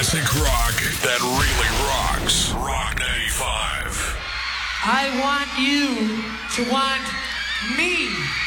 Classic rock that really rocks. Rock 95. I want you to want me.